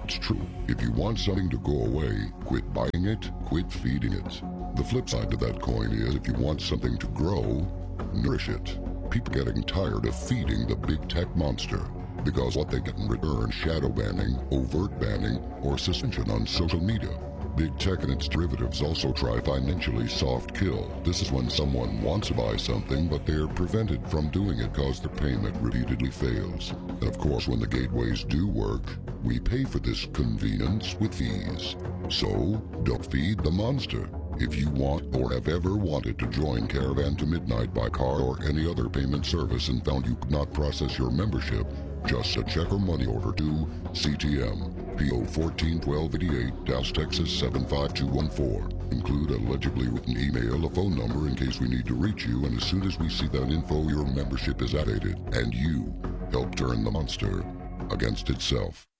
It's true. If you want something to go away, quit buying it, quit feeding it. The flip side to that coin is if you want something to grow, nourish it. People are getting tired of feeding the big tech monster because what they get in return: shadow banning, overt banning, or suspension on social media. Big tech and its derivatives also try financially soft kill. This is when someone wants to buy something, but they're prevented from doing it because their payment repeatedly fails. And of course, when the gateways do work, we pay for this convenience with fees. So, don't feed the monster. If you want or have ever wanted to join Caravan to Midnight by car or any other payment service and found you could not process your membership, just a check or money order to CTM, PO 141288, Dallas, Texas 75214. Include a legibly written email, a phone number in case we need to reach you, and as soon as we see that info, your membership is activated, and you help turn the monster against itself.